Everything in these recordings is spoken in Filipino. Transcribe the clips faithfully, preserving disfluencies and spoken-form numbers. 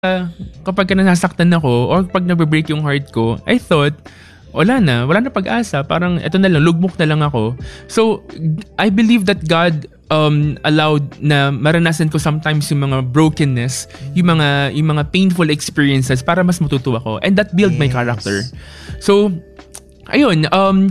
uh, kapag nasasaktan ako or pag nabibreak yung heart ko, I thought, wala na, wala na pag-asa. Parang eto na lang, lugmok na lang ako. So, I believe that God um, allowed na maranasan ko sometimes yung mga brokenness, yung mga, yung mga painful experiences para mas matuto ako. And that built yes. my character. So, ayun, um,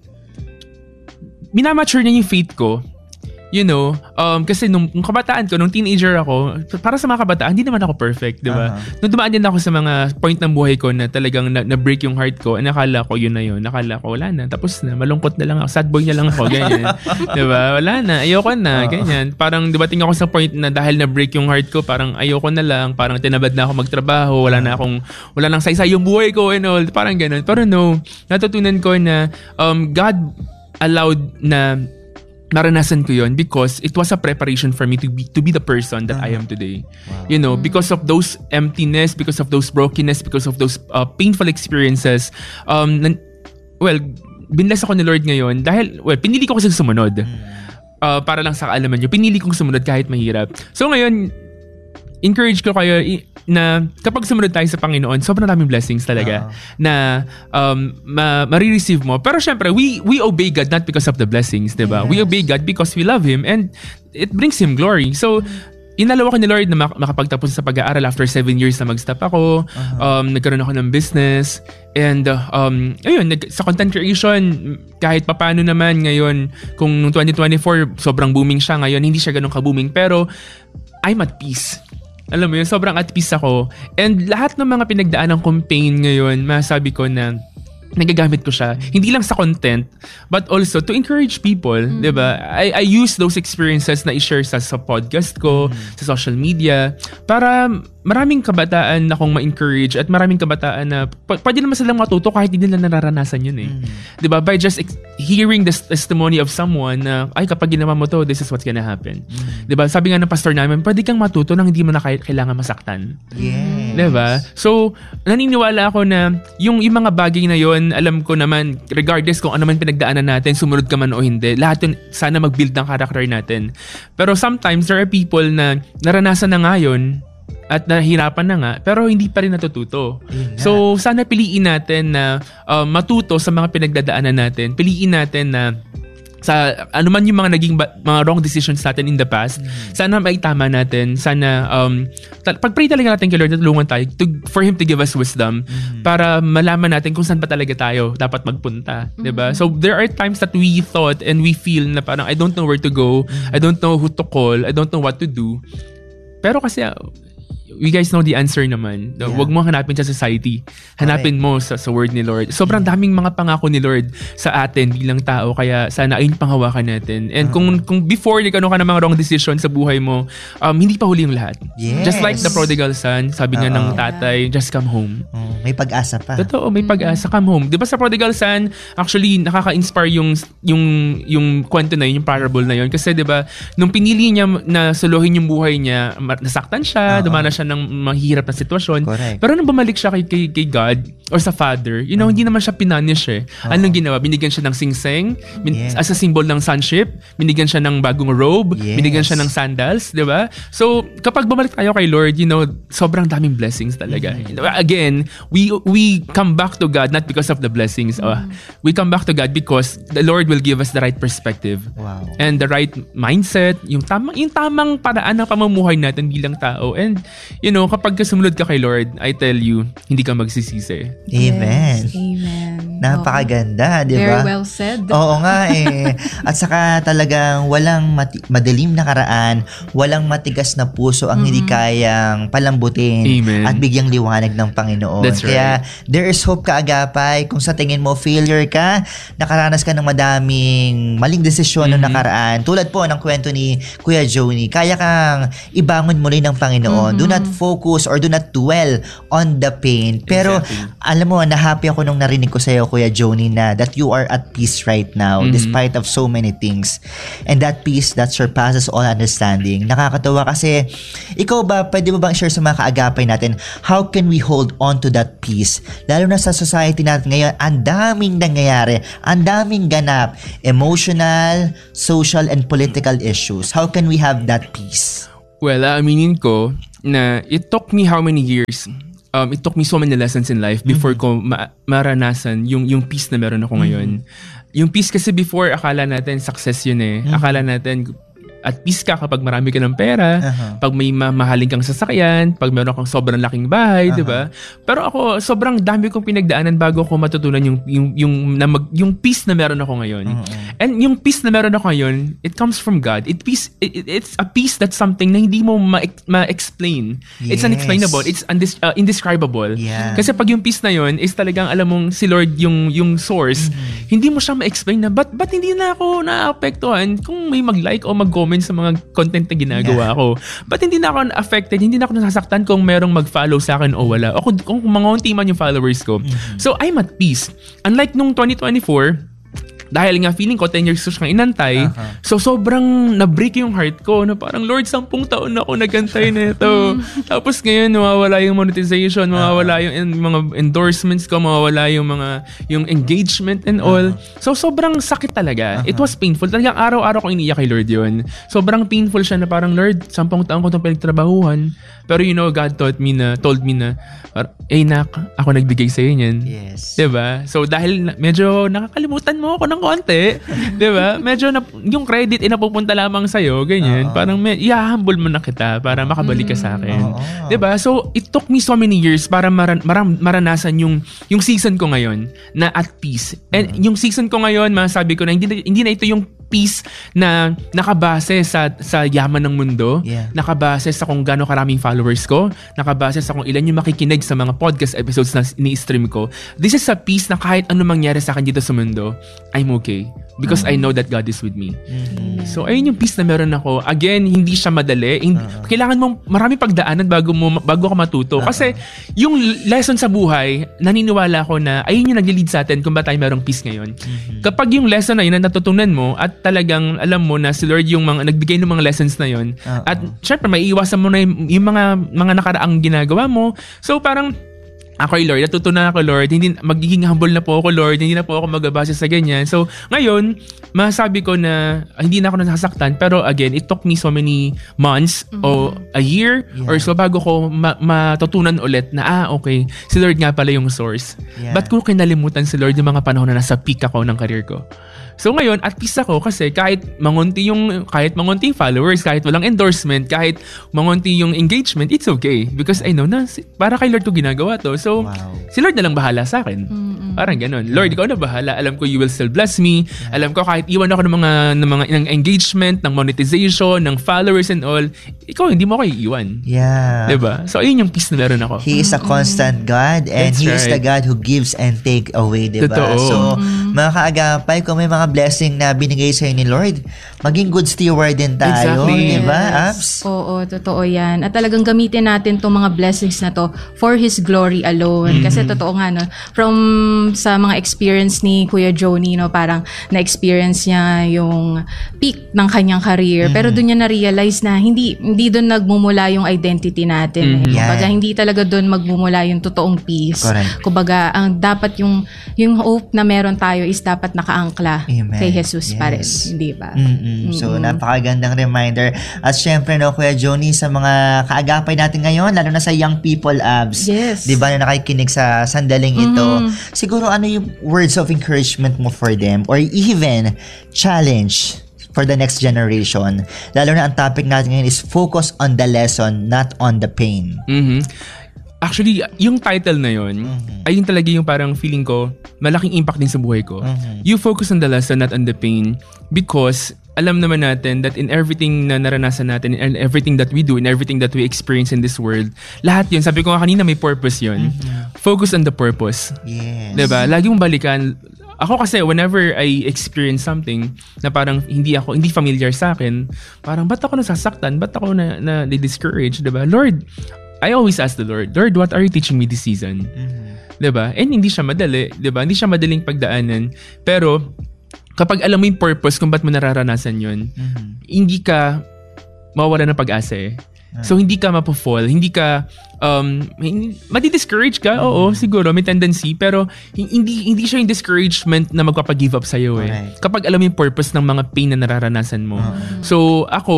minamature na yung faith ko. You know, um, kasi nung, nung kabataan ko, nung teenager ako, para sa mga kabataan, hindi naman ako perfect, di ba? Uh-huh. Nung dumaan din ako sa mga point ng buhay ko na talagang na, na-break yung heart ko, and nakala ko yun na yun. Nakala ko, wala na. Tapos na, malungkot na lang ako. Sad boy na lang ako, ganyan. Di ba? Wala na. Ayoko na, uh-huh. ganyan. Parang dumating ako sa point na dahil na-break yung heart ko, parang ayoko na lang. Parang tinabad na ako magtrabaho. Wala na akong, wala nang saysay yung buhay ko and all. Parang ganun. Pero no, natutunan ko na um, God allowed na naranasan ko yun because it was a preparation for me to be to be the person that uh-huh. I am today. Wow. You know, because of those emptiness, because of those brokenness, because of those uh, painful experiences, um, nan- well, binless ako ni Lord ngayon dahil, well, pinili ko kasi sumunod. Uh, para lang sa kaalaman nyo, pinili kong sumunod kahit mahirap. So ngayon, encourage ko kayo na kapag sumunod tayo sa Panginoon, sobrang daming blessings talaga uh-huh. na um, ma- ma-receive mo. Pero syempre, we we obey God not because of the blessings, diba? Yes. We obey God because we love Him and it brings Him glory. So, inalawa ko ni Lord na mak- makapagtapos sa pag-aaral after seven years na mag-stop ako. Uh-huh. Um, nagkaroon ako ng business. And, uh, um, ayun, nag- sa content creation, kahit papano naman ngayon, kung noong twenty twenty-four, sobrang booming siya ngayon, hindi siya ganun ka-booming. Pero, I'm at peace. Alam mo yun, sobrang at peace ako. And lahat ng mga pinagdaan ng campaign ngayon, masabi ko na nagagamit ko siya. Hindi lang sa content, but also to encourage people, mm. di ba? I, I use those experiences na i-share sa, sa podcast ko, mm. sa social media, para maraming kabataan na akong ma-encourage at maraming kabataan na p- pwede naman silang matuto kahit hindi nila nararanasan yun eh. Mm. Di ba? By just ex- hearing the testimony of someone na, ay, kapag ginawa mo to, this is what's gonna happen. Mm. Di ba? Sabi nga ng pastor namin, pwede kang matuto nang hindi mo na kailangan masaktan. Yes. Di ba? So, naniniwala ako na yung, yung mga bagay na yon, alam ko naman, regardless kung ano man pinagdaanan natin, sumunod ka man o hindi, lahat yun, sana mag-build ng character natin. Pero sometimes, there are people na naranasan na nga yun, at nahihirapan na nga, pero hindi pa rin natututo. So, sana piliin natin na uh, matuto sa mga pinagdadaanan natin. Piliin natin na sa ano man yung mga naging ba, mga wrong decisions natin in the past, mm-hmm. sana maitama natin. Sana, um, ta- pag-pray talaga natin kay Lord, natulungan tayo to, for Him to give us wisdom, mm-hmm. para malaman natin kung saan pa talaga tayo dapat magpunta. Mm-hmm. Diba? So, there are times that we thought and we feel na parang, I don't know where to go, mm-hmm. I don't know who to call, I don't know what to do. Pero kasi, you guys know the answer naman. Yeah. Huwag mo hanapin sa society. Hanapin mo sa, sa word ni Lord. Sobrang daming mga pangako ni Lord sa atin bilang tao. Kaya sana ayun panghawakan natin. And uh-huh. kung kung before nagkano ka ng mga wrong decision sa buhay mo, um, hindi pa huli yung lahat. Yes. Just like the prodigal son, sabi nga uh-huh. ng tatay, just come home. Oh, may pag-asa pa. Totoo, may pag-asa. Come home. Di ba sa prodigal son, actually, nakaka-inspire yung, yung, yung kwento na yun, yung parable na yun. Kasi di ba, nung pinili niya na suluhin yung buhay niya, nasaktan siya, uh-huh. dumana siya ng mahirap na sitwasyon. Correct. Pero nung bumalik siya kay, kay, kay God or sa Father, you know, uh-huh. hindi naman siya pinunish eh. Uh-huh. Anong ginawa? Binigyan siya ng singseng bin- yes. as a symbol ng sonship. Binigyan siya ng bagong robe. Yes. Binigyan siya ng sandals. Di ba? So, kapag bumalik tayo kay Lord, you know, sobrang daming blessings talaga. Mm-hmm. Again, we we come back to God not because of the blessings. Mm-hmm. Uh, we come back to God because the Lord will give us the right perspective. Wow. And the right mindset, yung tamang, yung tamang paraan ng pamumuhay natin bilang tao. And, you know, kapag sumunod ka kay Lord, I tell you, hindi ka magsisisi. Amen. Yes, amen. Napakaganda, di ba? Very well said. Oo nga eh. At saka talagang walang mati- madilim na karaan, walang matigas na puso ang mm-hmm. hindi kayang palambutin Amen. At bigyang liwanag ng Panginoon. That's Kaya right. there is hope kaagapay. Kung sa tingin mo failure ka, nakaranas ka ng madaming maling desisyon mm-hmm. noong nakaraan. Tulad po ng kwento ni Kuya Joni, kaya kang ibangon muli ng Panginoon. Mm-hmm. Do not focus or do not dwell on the pain. Pero exactly. alam mo, na-happy ako nung narinig ko sa'yo, Kuya Joni, na that you are at peace right now mm-hmm. despite of so many things. And that peace that surpasses all understanding. Nakakatawa kasi, ikaw ba, pwede mo bang share sa mga kaagapay natin, how can we hold on to that peace? Lalo na sa society natin ngayon, ang daming nangyayari, ang daming ganap, emotional, social, and political issues. How can we have that peace? Well, aminin ko na it took me how many years? Um, it took me so many lessons in life before mm-hmm. ko ma- maranasan yung yung peace na meron ako ngayon. Mm-hmm. Yung peace kasi before, akala natin success yun eh. Mm-hmm. Akala natin at peace ka kapag marami ka ng pera, uh-huh. pag may mamahaling kang sasakyan, pag meron kang sobrang laking bahay, uh-huh. 'di ba? Pero ako, sobrang dami kong pinagdaanan bago ko matutunan yung yung yung na mag, yung peace na meron ako ngayon. Uh-huh. And yung peace na meron ako ngayon, it comes from God. It peace it, it's a peace that's something na hindi mo ma- ma-explain. Yes. It's unexplainable. It's undis- uh, indescribable. Yeah. Kasi pag yung peace na yon is talagang alam mong si Lord yung yung source, uh-huh. hindi mo siya ma-explain na but but hindi na ako naapektuhan kung may mag-like o mag-comment sa mga content na ginagawa yeah. ko. But hindi na ako affected, hindi na ako nasasaktan kung merong mag-follow sa akin o wala. O kung, kung mangunti man yung followers ko. Mm-hmm. So, I'm at peace. Unlike nung twenty twenty-four, dahil nga feeling ko ten years ko siyang inantay, uh-huh. so sobrang na-break yung heart ko na parang, Lord, sampung taon na ako nagantay na ito. Tapos ngayon, mawawala yung monetization, mawawala yung en- mga endorsements ko, mawawala yung mga yung engagement and all. Uh-huh. So sobrang sakit talaga. Uh-huh. It was painful. Talagang araw-araw ko iniyak kay Lord yun. Sobrang painful siya na parang, Lord, sampung taon ko itong pinagtrabahuhan. Pero you know, God taught me na, told me na, eh nak, ako nagbigay sa'yo niyan. Yes. Diba? So dahil na, medyo nakakalimutan mo ako ng konti, diba? Medyo na, yung credit ay napupunta lamang sa'yo, ganyan. Uh-oh. Parang may, i-humble mo na kita para makabalik ka sa akin. Uh-oh. Diba? So it took me so many years para maran, maran, maranasan yung, yung season ko ngayon na at peace. And uh-huh. yung season ko ngayon, masabi ko na hindi, hindi na ito yung peace na nakabase sa sa yaman ng mundo, yeah. nakabase sa kung gaano karaming followers ko, nakabase sa kung ilan yung makikinig sa mga podcast episodes na ni-stream ko. This is a peace na kahit ano mangyari sa akin dito sa mundo, I'm okay. Because mm-hmm. I know that God is with me. Mm-hmm. So, ayun yung peace na meron ako. Again, hindi siya madali. Hindi, uh-huh. Kailangan mong marami pagdaanan bago mo bago ka matuto. Uh-huh. Kasi yung lesson sa buhay, naniniwala ko na ayun yung nag-lead sa atin kung ba tayo merong peace ngayon. Mm-hmm. Kapag yung lesson na yun na natutunan mo at talagang alam mo na si Lord yung mga nagbigay ng mga lessons na yun, uh-huh. at syempre may iwasan mo na yung, yung mga mga nakaraang ginagawa mo. So, parang ako, Lord, natutunan ako, Lord, hindi, magiging humble na po ako, Lord, hindi na po ako magabasa sa ganyan. So, ngayon, masabi ko na ah, hindi na ako nasasaktan, pero again, it took me so many months mm-hmm. o a year yeah. or so bago ko ma- matutunan ulit na, ah, okay, si Lord nga pala yung source. Yeah. Ba't ko kinalimutan si Lord yung mga panahon na nasa peak ako ng career ko? So ngayon, at peace ako kasi kahit mangunti yung kahit mangunti yung followers, kahit walang endorsement, kahit mangunti yung engagement, it's okay because I know na para kay Lord ko ginagawa to. So wow. si Lord na lang bahala sa akin. Mm-hmm. Parang ganun. Lord, ikaw na bahala. Alam ko you will still bless me. Yeah. Alam ko kahit iwan ako ng mga ng mga ng engagement, ng monetization, ng followers and all, ikaw hindi mo ako iiwan. Yeah. 'Di ba? So ayun yung peace na meron ako. He is a constant God and That's He right. is the God who gives and take away, 'di ba? So mm-hmm. mga kaagapay, kung may mga blessing na binigay sa'yo ni Lord, maging good steward din tayo, exactly. di ba, Yes. Abs? Oo, totoo yan. At talagang gamitin natin itong mga blessings na to for His glory alone. Mm-hmm. Kasi totoo nga, no, from sa mga experience ni Kuya Joni, no, parang na-experience niya yung peak ng kanyang career. Mm-hmm. Pero doon niya na-realize na hindi hindi doon nagmumula yung identity natin. Mm-hmm. Eh. Kumbaga, yeah. hindi talaga doon magmumula yung totoong peace. Correct. Kumbaga, ang dapat yung yung hope na meron tayo is dapat nakaangkla Amen. Kay Jesus yes. pa rin, hindi ba? Mm-mm. So, mm-hmm. napakagandang reminder. At syempre, no, Kuya Joni, sa mga kaagapay natin ngayon, lalo na sa young people, Abs, yes. di ba, na nakikinig sa sandaling mm-hmm. ito, siguro ano yung words of encouragement mo for them or even challenge for the next generation? Lalo na ang topic natin ngayon is focus on the lesson, not on the pain. Mm-hmm. Actually, yung title na yun, mm-hmm. ayun talaga yung parang feeling ko, malaking impact din sa buhay ko. Mm-hmm. You focus on the lesson, not on the pain. Because, alam naman natin that in everything na naranasan natin, and everything that we do, and everything that we experience in this world, lahat yun, sabi ko nga kanina, may purpose yun. Mm-hmm. Focus on the purpose. Yes. Diba? Lagi mong balikan. Ako kasi, whenever I experience something na parang hindi ako, hindi familiar sa akin, parang, ba't ako nasasaktan? Ba't ako na, na discouraged? Diba? Lord, I always ask the Lord, Lord, what are you teaching me this season? Mm-hmm. Diba? And hindi siya madali. Diba? Hindi siya madaling pagdaanan. Pero, kapag alam mo yung purpose kung ba't mo nararanasan yun, mm-hmm. hindi ka mawawala ng pag-asa eh. Mm-hmm. So, hindi ka mapofall. Hindi ka, um, madi-discourage ka. Mm-hmm. Oo, siguro, may tendency. Pero, hindi hindi siya yung discouragement na magpapag-give up sa'yo eh. Right. Kapag alam mo yung purpose ng mga pain na nararanasan mo. Mm-hmm. So, ako,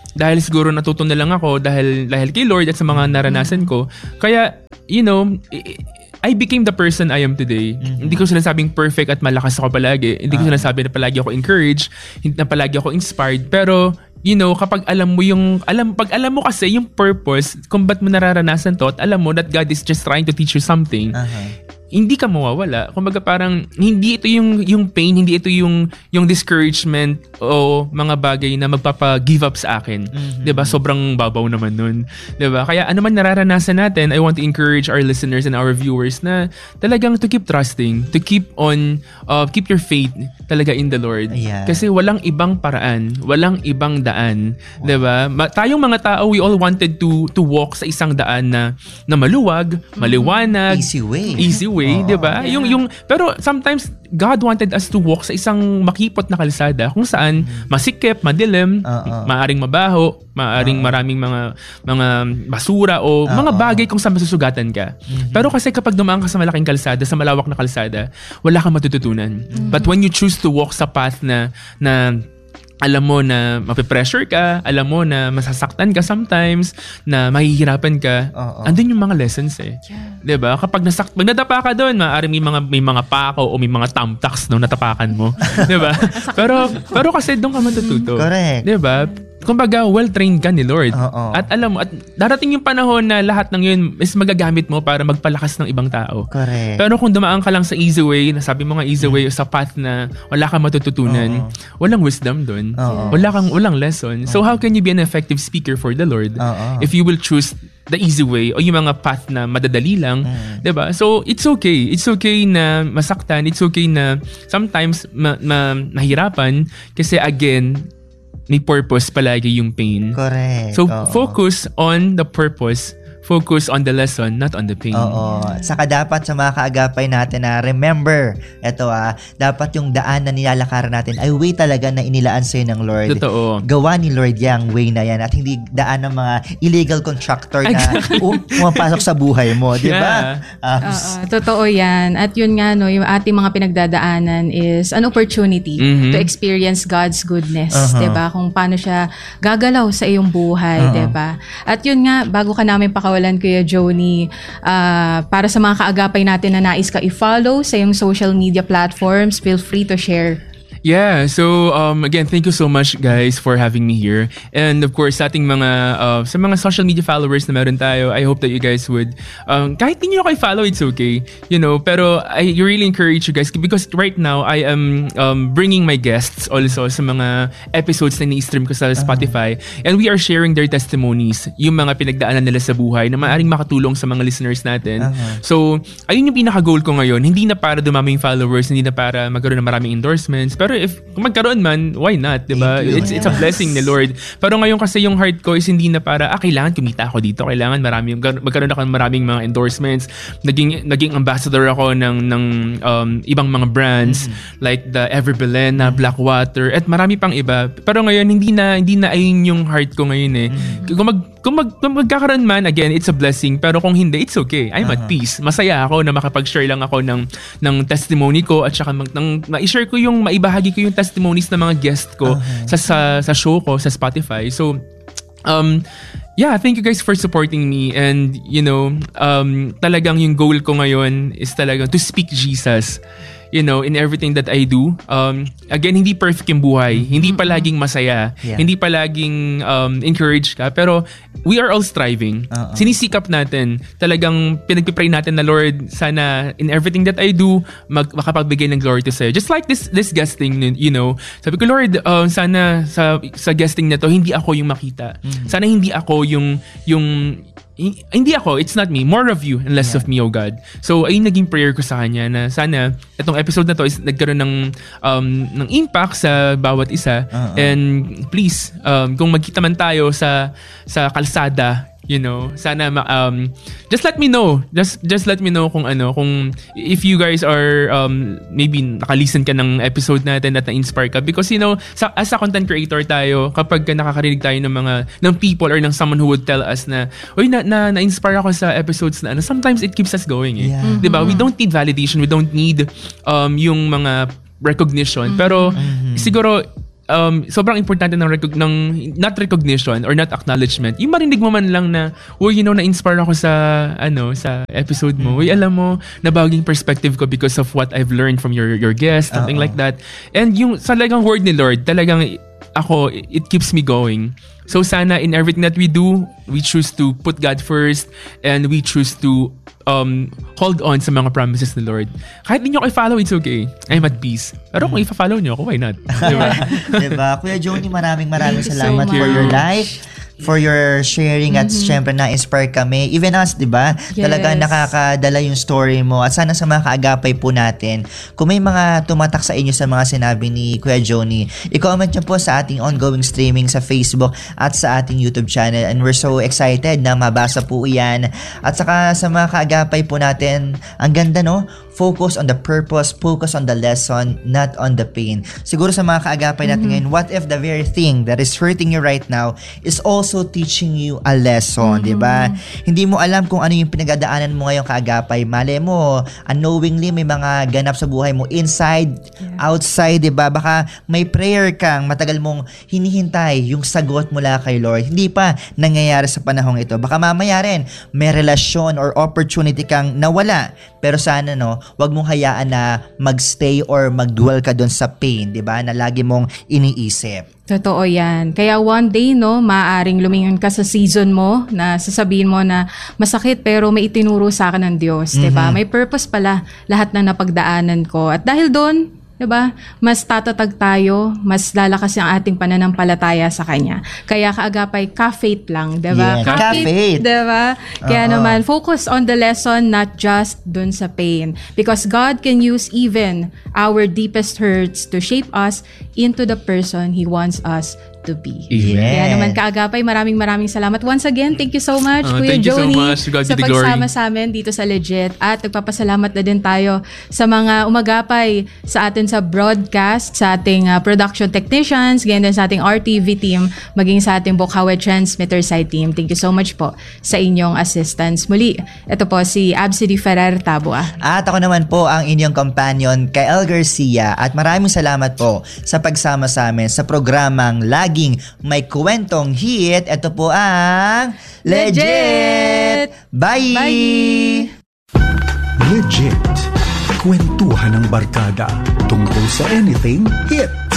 dahil siguro natuto na lang ako dahil dahil kay Lord at sa mga naranasan ko. Kaya, you know, I became the person I am today. Mm-hmm. Hindi ko sinasabing perfect at malakas ako palagi. Hindi ko sinasabi na palagi ako encouraged, hindi na palagi ako inspired. Pero, you know, kapag alam mo yung, alam, pag alam mo kasi yung purpose, kung ba't mo nararanasan to, at alam mo that God is just trying to teach you something, uh-huh. hindi ka mawawala. Kumbaga parang hindi ito yung yung pain, hindi ito yung yung discouragement o mga bagay na magpapa-give up sa akin. Mm-hmm. 'Di ba? Sobrang babaw naman nun. 'Di ba? Kaya ano man nararanasan natin, I want to encourage our listeners and our viewers na talagang to keep trusting, to keep on uh, keep your faith talaga in the Lord. Yeah. Kasi walang ibang paraan, walang ibang daan. Wow. 'Di ba? Ma- tayong mga tao, we all wanted to to walk sa isang daan na na maluwag, maliwanag, easy way. Easy way. Way, 'di ba? Yeah. Yung yung pero sometimes God wanted us to walk sa isang makipot na kalsada kung saan masikip, madilim, uh-uh. maaring mabaho, maaring uh-uh. maraming mga mga basura o uh-uh. mga bagay kung saan masusugatan ka. Mm-hmm. Pero kasi kapag dumaan ka sa malaking kalsada, sa malawak na kalsada, wala kang matututunan. Mm-hmm. But when you choose to walk sa path na na alam mo na mape-pressure ka, alam mo na masasaktan ka sometimes, na mahihirapan ka, uh-oh. Andun yung mga lessons eh. Yeah. 'Di ba? Kapag nasak pag nadapa ka doon, maaari may mga may mga pako o may mga thumbtacks no natapakan mo, 'di ba? pero pero kasi doon ka matututo. Correct. 'Di ba? Kumbaga, well-trained ka ni Lord. Uh-oh. At alam mo, at darating yung panahon na lahat ng yun is magagamit mo para magpalakas ng ibang tao. Correct. Pero kung dumaan ka lang sa easy way, nasabi mo nga easy way, sa path na wala kang matututunan, uh-oh. walang wisdom dun. Uh-oh. Wala kang, walang lesson. So how can you be an effective speaker for the Lord uh-oh. If you will choose the easy way o yung mga path na madadali lang, mm. 'di ba? So it's okay. It's okay na masaktan. It's okay na sometimes ma- ma- mahirapan kasi again, may purpose palagi yung pain. Correct. So, oo. focus on the purpose. Focus on the lesson, not on the pain. Oo. Saka dapat sa mga kaagapay natin na remember, eto ah, dapat yung daan na nilalakaran natin ay way talaga na inilaan sa'yo ng Lord. Totoo. Gawa ni Lord yung way na yan at hindi daan ng mga illegal contractor na exactly. um, pumapasok sa buhay mo. Di ba? Yeah. Um, Oo, totoo yan. At yun nga, no, yung ating mga pinagdadaanan is an opportunity mm-hmm. to experience God's goodness. Uh-huh. Diba? Kung paano siya gagalaw sa iyong buhay. Uh-huh. Diba? At yun nga, bago ka namin pakawalan, Kuya Joni, uh, para sa mga kaagapay natin na nais ka i-follow sa iyong social media platforms, feel free to share. Yeah, so um, again, thank you so much guys for having me here. And of course, sa ating mga uh, sa mga social media followers na meron tayo, I hope that you guys would um, kahit hindi nyo kayo follow, it's okay. You know, pero I really encourage you guys because right now I am um, bringing my guests also sa mga episodes na ni-stream ko sa Spotify uh-huh. and we are sharing their testimonies, yung mga pinagdaanan nila sa buhay na maaaring makatulong sa mga listeners natin. Uh-huh. So, ayun yung pinaka-goal ko ngayon. Hindi na para dumami yung followers, hindi na para magkaroon ng maraming endorsements, pero Pero if kung magkaroon man, why not, 'di ba? It's it's a blessing ni Lord. Pero ngayon kasi yung heart ko is hindi na para ah kailangan kumita ako dito, kailangan marami magkaroon ako ng maraming mga endorsements. Naging naging ambassador ako ng ng um, ibang mga brands mm-hmm. like the Everbelena, mm-hmm. Blackwater at marami pang iba. Pero ngayon hindi na hindi na ayun yung heart ko ngayon eh. Mm-hmm. Kung mag kung, mag, kung magkakaroon man, again, it's a blessing. Pero kung hindi, it's okay. I'm uh-huh. at peace. Masaya ako na makapag-share lang ako ng ng testimony ko at saka mag, ng, ma-share ko yung, maibahagi ko yung testimonies ng mga guest ko uh-huh. sa, sa sa show ko sa Spotify. So, um, yeah, thank you guys for supporting me. And, you know, um, talagang yung goal ko ngayon is talagang to speak Jesus. You know, in everything that I do. Um, again, hindi perfect yung buhay. Hindi palaging masaya. Yeah. Hindi palaging um, encouraged ka. Pero we are all striving. Uh-uh. Sinisikap natin. Talagang pinagpipray natin na Lord, sana in everything that I do, mag- makapagbigay ng glory to sa'yo. Just like this this guesting, you know. Sabi ko, Lord, uh, sana sa sa guesting na to, hindi ako yung makita. Mm-hmm. Sana hindi ako yung yung hindi ako, it's not me, more of you and less yeah. of me, oh God. So ayun naging prayer ko sa kanya na sana itong episode na to is nagkaroon ng um, ng impact sa bawat isa. Uh-huh. And please, um, kung magkita man tayo sa sa kalsada, you know, sana um just let me know. Just just let me know kung ano, kung if you guys are um maybe naka-listen ka ng episode natin at na-inspire ka because you know, sa, as a content creator tayo, kapag nakakarinig tayo ng mga ng people or ng someone who would tell us na, "Oy, na, na na-inspire ako sa episodes na ano," sometimes it keeps us going eh. Yeah. Mm-hmm. 'Di ba? We don't need validation, we don't need um yung mga recognition. Mm-hmm. Pero mm-hmm. siguro um, sobrang importante ng, recog- ng not recognition or not acknowledgement. Yung marinig mo man lang na, uy, you know, na-inspire ako sa, ano, sa episode mo. Uy, alam mo, nabaging perspective ko because of what I've learned from your your guest, something Uh-oh. like that. And yung talagang word ni Lord, talagang ako, it keeps me going. So sana in everything that we do, we choose to put God first and we choose to um, hold on sa mga promises ni Lord. Kahit hindi nyo kayo follow, it's okay. I'm at peace. Pero kung i-follow nyo ako, why not? Diba? Diba? Kuya Joni, maraming maraming salamat so for your life, for your sharing, at mm-hmm. syempre na-inspire kami. Even us, di ba? Yes. Talaga nakakadala yung story mo. At sana sa mga kaagapay po natin, kung may mga tumatak sa inyo sa mga sinabi ni Kuya Joni, i-comment nyo po sa ating ongoing streaming sa Facebook at sa ating YouTube channel. And we're so excited na mabasa po yan. At saka sa mga kaagapay po natin, ang ganda, no? Focus on the purpose, focus on the lesson, not on the pain. Siguro sa mga kaagapay natin mm-hmm. ngayon, what if the very thing that is hurting you right now is also teaching you a lesson, mm-hmm. di ba? Hindi mo alam kung ano yung pinagdadaanan mo ngayong kaagapay. Mali mo, unknowingly may mga ganap sa buhay mo, inside, yeah. outside, di ba? Baka may prayer kang matagal mong hinihintay yung sagot mula kay Lord. Hindi pa nangyayari sa panahong ito. Baka mamaya rin, may relasyon or opportunity kang nawala. Pero sana, no, wag mong hayaan na magstay or magdwell ka doon sa pain, di ba? Na lagi mong iniisip. Totoo yan. Kaya one day, no, maaaring lumingon ka sa season mo na sasabihin mo na masakit pero may itinuro sa akin ng Diyos, mm-hmm. di ba? May purpose pala lahat ng napagdaanan ko. At dahil doon, diba? Mas tatatag tayo, mas lalakas ang ating pananampalataya sa Kanya. Kaya kaagapay, ka-faith lang, diba? Yeah, ka-faith. Diba? Kaya uh-huh. naman, focus on the lesson, not just dun sa pain. Because God can use even our deepest hurts to shape us into the person He wants us to be. Yeah. Kaya naman kaagapay, maraming maraming salamat. Once again, thank you so much, uh, Kuya thank Joni, you so much. God sa be the glory. pagsama sa amin dito sa Legit. At nagpapasalamat na din tayo sa mga umagapay sa atin sa broadcast, sa ating uh, production technicians, ganyan din sa ating R T V team, maging sa ating Bokawe Transmitter side team. Thank you so much po sa inyong assistance. Muli, ito po si Absidy Ferrer Tabua. At ako naman po ang inyong companion, Kael Garcia. At maraming salamat po sa pagsama sa amin sa programang Laging May Kwentong Hit. Ito po ang Legit! Bye! Bye! Legit. Kwentuhan ng barkada tungkol sa anything hit.